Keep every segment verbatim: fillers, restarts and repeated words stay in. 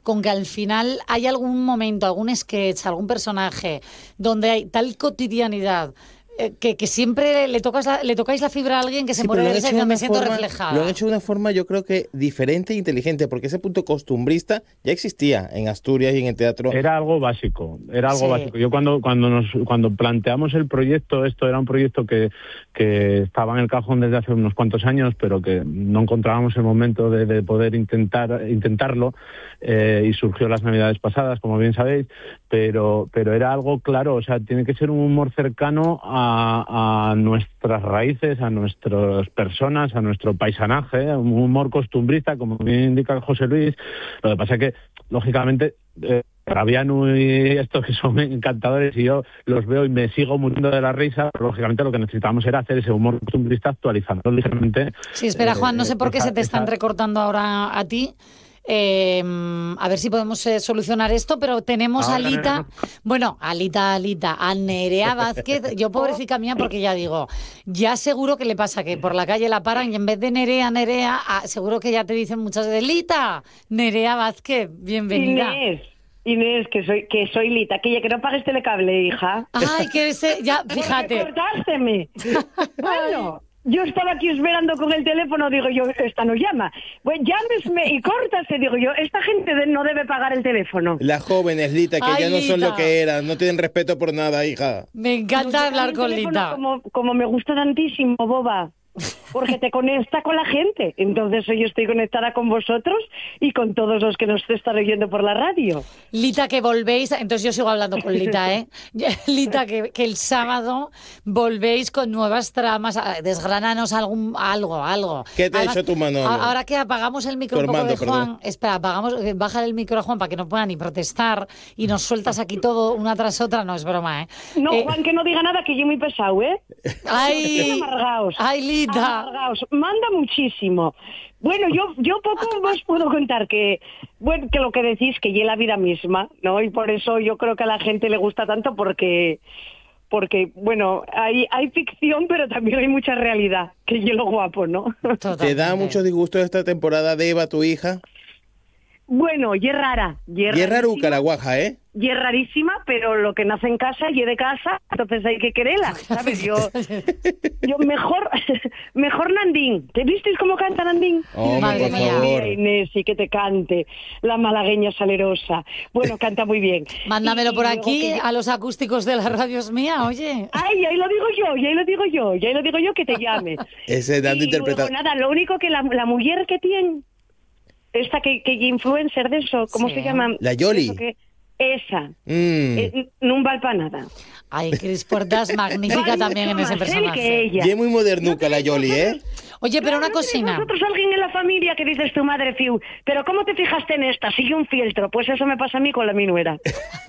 con que al final hay algún momento, algún sketch, algún personaje donde hay tal cotidianidad Que, que siempre le tocas la, le tocáis la fibra a alguien que se sí, muere de risa y me siento forma, reflejada. Lo han hecho de una forma, yo creo que diferente e inteligente, porque ese punto costumbrista ya existía en Asturias y en el teatro. Era algo básico, era algo sí. básico. Yo cuando cuando nos cuando planteamos el proyecto, esto era un proyecto que, que estaba en el cajón desde hace unos cuantos años, pero que no encontrábamos el momento de, de poder intentar intentarlo, eh, y surgió las Navidades pasadas, como bien sabéis, pero pero era algo claro, o sea, tiene que ser un humor cercano a A, a nuestras raíces, a nuestras personas, a nuestro paisanaje, un humor costumbrista, como bien indica José Luis. Lo que pasa es que, lógicamente, eh, Rabiano y estos que son encantadores, y yo los veo y me sigo muriendo de la risa, pero lógicamente lo que necesitábamos era hacer ese humor costumbrista actualizando ligeramente. Sí, espera, Juan, no sé por qué esa, se te están esa... recortando ahora a ti. Eh, a ver si podemos eh, solucionar esto, pero tenemos a Alita, bueno, Alita, Alita, a Nerea Vázquez, yo pobrecita mía, porque ya digo, ya seguro que le pasa que por la calle la paran y en vez de Nerea, Nerea, ah, seguro que ya te dicen muchas veces, Lita, Nerea Vázquez, bienvenida. Inés, Inés, que soy que soy Lita, que ya que no pagues telecable, hija. Ay, que ese, ya, fíjate. Cortásteme. Bueno. Yo estaba aquí esperando con el teléfono, digo yo, esta no llama. Bueno, llámesme y córtase, digo yo, esta gente de, no debe pagar el teléfono. Las jóvenes, Lita, que Ay, ya no son Lita. lo que eran, no tienen respeto por nada, hija. Me encanta No hablar con Lita. Como, como me gusta tantísimo, boba. Porque te conecta con la gente. Entonces yo estoy conectada con vosotros y con todos los que nos están oyendo por la radio. Lita, que volvéis, entonces yo sigo hablando con Lita, ¿eh? Lita, que, que el sábado volvéis con nuevas tramas, desgrananos algún, algo, algo. ¿Qué te Además, ha hecho tu Manolo? Ahora que apagamos el micro un poco Armando, de Juan, perdón. espera, apagamos, baja el micro a Juan para que no pueda ni protestar y nos sueltas aquí todo una tras otra, no es broma, ¿eh? No, eh, Juan, que no diga nada, que yo muy pesado, ¿eh? Ay, amargaos. ay, Lita. Amargaos. Manda muchísimo. Bueno, yo yo poco os puedo contar que, bueno, que lo que decís, que ya la vida misma, ¿no? Y por eso yo creo que a la gente le gusta tanto porque, porque bueno, hay, hay ficción, pero también hay mucha realidad, que es lo guapo, ¿no? Totalmente. ¿Te da mucho disgusto esta temporada de Eva, tu hija? Bueno, y es rara. Y es raruca la guaja, ¿eh? Y es rarísima, pero lo que nace en casa y es de casa, entonces hay que quererla, ¿sabes? Yo, yo mejor, mejor Nandín. ¿Te visteis cómo canta Nandín? Oh, Madre por mía. favor. Inés, y que te cante, la malagueña salerosa. Bueno, canta muy bien. Mándamelo Y por luego aquí que- a los acústicos de la radio es mía, oye. Ay, ahí lo digo yo, y ahí lo digo yo, y ahí lo digo yo, que te llame. Ese dando Y luego, interpretación. nada, lo único que la, la mujer que tiene, esta que, que influencer de eso, ¿cómo Sí. se llama? La Yoli. Eso que- Esa, Mm. eh, no vale para nada. Ay, Cris Puertas, magnífica Vale también en mucho ese más él que personaje. ella. Y es muy modernuca la Yoli, ¿eh? Oye, pero una ¿No tenéis cocina. vosotros alguien en la familia que dices tu madre, Fiu, pero ¿cómo te fijaste en esta? Sigue un fieltro. Pues eso me pasa a mí con la mi nuera.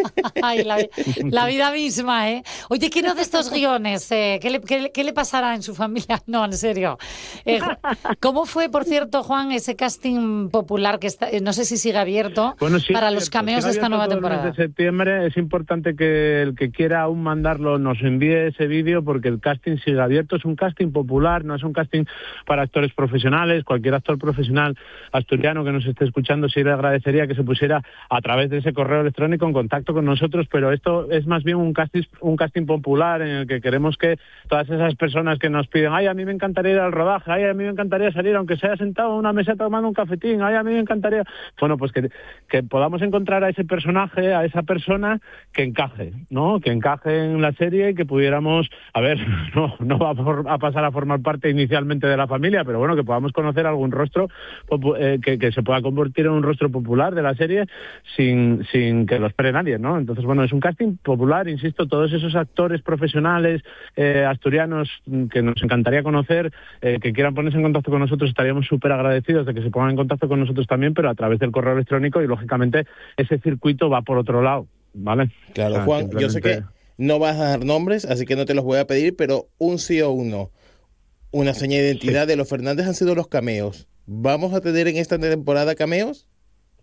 Ay, la, la vida misma, ¿eh? Oye, ¿quién hace estos guiones? Eh, ¿qué, le, qué, le- qué le pasará en su familia? No, en serio. Eh, ¿Cómo fue, por cierto, Juan, ese casting popular que está, eh, no sé si sigue abierto Bueno, sí, para es los cierto, cameos sigue de esta abierto nueva todo el mes temporada? de septiembre. Es importante que el que quiera aún mandarlo nos envíe ese vídeo, porque el casting sigue abierto. Es un casting popular, no es un casting para actores profesionales. Cualquier actor profesional asturiano que nos esté escuchando sí le agradecería que se pusiera a través de ese correo electrónico en contacto con nosotros, pero esto es más bien un casting, un casting popular en el que queremos que todas esas personas que nos piden, ay, a mí me encantaría ir al rodaje, ay, a mí me encantaría salir aunque sea sentado en una mesa tomando un cafetín, ay, a mí me encantaría... Bueno, pues que, que podamos encontrar a ese personaje, a esa persona que encaje, ¿no? Que encaje en la serie y que pudiéramos, a ver, no, no va a, for, a pasar a formar parte inicialmente de la familia, pero bueno, que podamos conocer algún rostro eh, que, que se pueda convertir en un rostro popular de la serie sin, sin que lo espere nadie, ¿no? Entonces, bueno, es un casting popular, insisto, todos esos actores profesionales eh, asturianos que nos encantaría conocer, eh, que quieran ponerse en contacto con nosotros, estaríamos súper agradecidos de que se pongan en contacto con nosotros también, pero a través del correo electrónico, y lógicamente ese circuito va por otro lado, ¿vale? Claro, O sea, Juan, yo sé que simplemente- no vas a dar nombres, así que no te los voy a pedir, pero un sí o un no. Una seña de identidad Sí. de los Fernández han sido los cameos. ¿Vamos a tener en esta temporada cameos?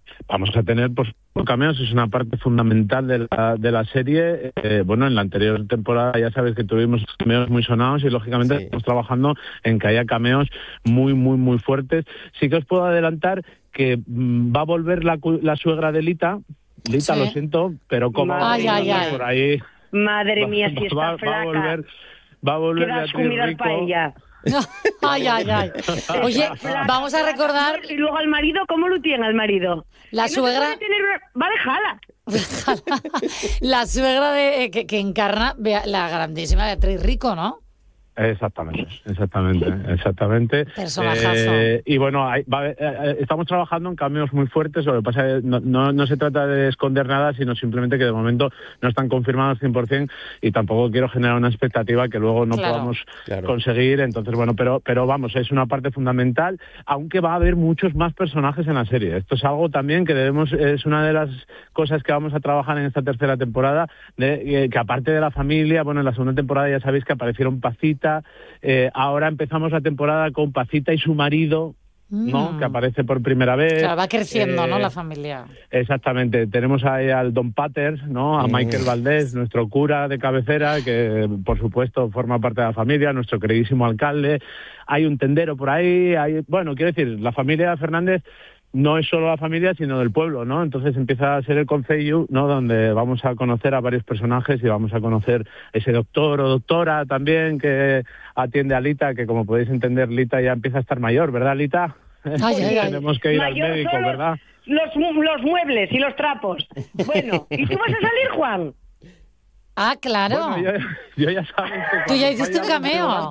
Vamos a tener pues cameos, es una parte fundamental de la, de la serie. Eh, bueno, en la anterior temporada ya sabes que tuvimos cameos muy sonados y lógicamente sí. estamos trabajando en que haya cameos muy, muy, muy fuertes. Sí que os puedo adelantar que mmm, va a volver la, la suegra de Lita. Lita, sí. lo siento, pero como ay, ay, ay. por ahí... Madre mía, si está va, flaca. Va a volver, va a volver Beatriz Rico. Paella. Ay, ay, ay. Oye, vamos a recordar... Y luego al marido, ¿cómo lo tiene al marido? La suegra... No tener una... Va, déjala. La suegra de, que, que encarna la grandísima Beatriz Rico, ¿no? Exactamente, exactamente, exactamente. Personajazo. Eh, y bueno, hay, va, eh, estamos trabajando en cambios muy fuertes. Lo que pasa es que no, no, no se trata de esconder nada, sino simplemente que de momento no están confirmados cien por ciento y tampoco quiero generar una expectativa que luego no claro, podamos claro. conseguir. Entonces, bueno, pero, pero vamos, es una parte fundamental, aunque va a haber muchos más personajes en la serie. Esto es algo también que debemos, es una de las cosas que vamos a trabajar en esta tercera temporada, de, eh, que aparte de la familia, bueno, en la segunda temporada ya sabéis que aparecieron Pacita. Eh, ahora empezamos la temporada con Pacita y su marido, ¿no? Mm. Que aparece por primera vez. Claro, va creciendo, eh, ¿no? La familia. Exactamente. Tenemos ahí al Don Pater, ¿no? A mm. Michael Valdés, nuestro cura de cabecera, que por supuesto forma parte de la familia, nuestro queridísimo alcalde. Hay un tendero por ahí. Hay, bueno, quiero decir, la familia Fernández no es solo la familia, sino del pueblo, ¿no? Entonces empieza a ser el concello, ¿no? Donde vamos a conocer a varios personajes y vamos a conocer ese doctor o doctora también que atiende a Lita, que como podéis entender, Lita ya empieza a estar mayor, ¿verdad, Lita? Ay, ay, ay. Tenemos que ir mayor al médico, los, ¿verdad? Los, los muebles y los trapos. Bueno, ¿y tú vas a salir, Juan? Ah, claro. Bueno, yo, yo ya sabes que tú ya hiciste un cameo.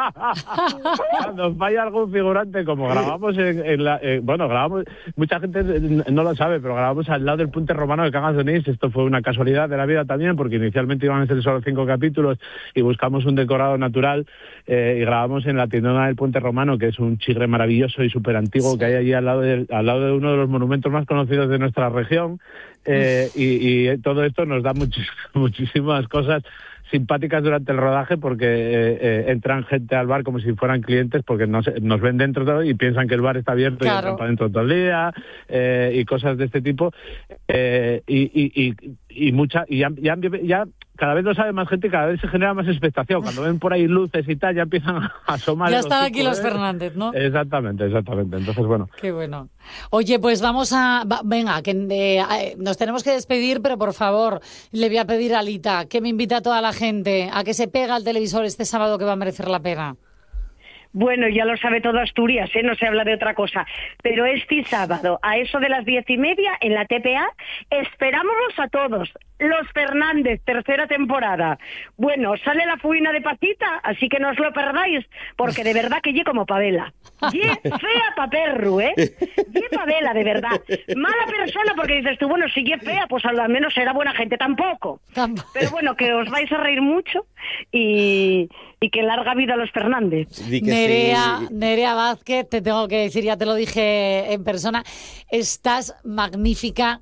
Cuando falla algún figurante, como grabamos en, en la... Eh, bueno, grabamos... Mucha gente no lo sabe, pero grabamos al lado del Puente Romano de Cangas de Onís. Esto fue una casualidad de la vida también, porque inicialmente iban a ser solo cinco capítulos y buscamos un decorado natural eh, y grabamos en la tiendona del Puente Romano, que es un chigre maravilloso y súper antiguo sí. que hay allí al lado, de, al lado de uno de los monumentos más conocidos de nuestra región. Eh, y, y todo esto nos da muchis, muchísimas cosas simpáticas durante el rodaje porque eh, eh, entran gente al bar como si fueran clientes porque nos, nos ven dentro todo y piensan que el bar está abierto claro. y entran para dentro todo el día eh, y cosas de este tipo eh, y, y, y, y mucha y ya, ya, ya cada vez lo sabe más gente y cada vez se genera más expectación. Cuando ven por ahí luces y tal, ya empiezan a asomar. Ya están aquí los Fernández, ¿no? Exactamente, exactamente. Entonces, bueno. Qué bueno. Oye, pues vamos a... Va, venga, que eh, nos tenemos que despedir, pero por favor, le voy a pedir a Lita que me invite a toda la gente a que se pega al televisor este sábado, que va a merecer la pena. Bueno, ya lo sabe todo Asturias, ¿eh? No se habla de otra cosa. Pero este sábado, a eso de las diez y media, en la T P A, esperámonos a todos. Los Fernández, tercera temporada. Bueno, sale la fuina de Pacita, así que no os lo perdáis, porque de verdad que lle como pavela. Lle fea pa perru, ¿eh? Lle pavela, de verdad. Mala persona, porque dices tú, bueno, si lle fea, pues al menos será buena gente. Tampoco. Tampoco. Pero bueno, que os vais a reír mucho y, y que larga vida a los Fernández. Nerea, sí. Nerea Vázquez, te tengo que decir, ya te lo dije en persona, estás magnífica.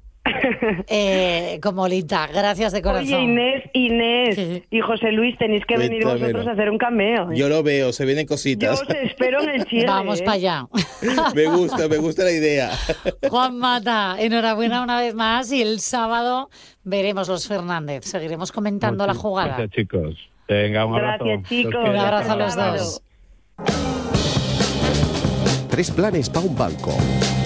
Eh, como Lita, gracias de corazón. Oye, Inés, Inés sí. y José Luis, tenéis que venir Cuéntamelo. vosotros a hacer un cameo. ¿eh? Yo lo veo, se vienen cositas. Yo os espero en el cierre. Vamos ¿eh? para allá. Me gusta, me gusta la idea. Juan Mata, enhorabuena una vez más y el sábado veremos los Fernández. Seguiremos comentando Muchas la jugada. Gracias, chicos. Venga, un abrazo. Gracias, chicos. Un abrazo a los dos. Tres planes pa' un banco.